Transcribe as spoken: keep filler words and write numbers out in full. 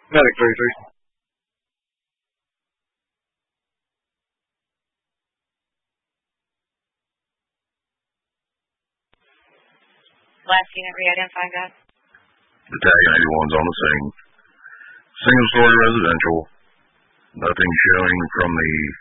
Medic thirty-three. Last unit re-identify, guys. Battalion eighty-one's on the scene. Single story residential. Nothing showing from the